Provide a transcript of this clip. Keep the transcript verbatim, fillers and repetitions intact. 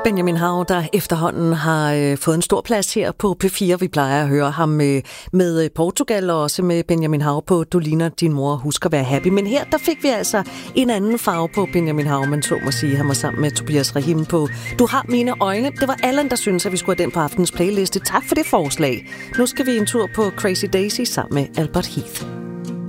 Benjamin Hav, der efterhånden har øh, fået en stor plads her på P fire. Vi plejer at høre ham øh, med Portugal og også med Benjamin Hav på Du ligner din mor, husk at være happy. Men her, der fik vi altså en anden farve på Benjamin Hav, man så må sige. Han var sammen med Tobias Rahim på Du har mine øjne. Det var Allan, der syntes, at vi skulle have den på aftens playliste. Tak for det forslag. Nu skal vi en tur på Crazy Daisy sammen med Albert Heath.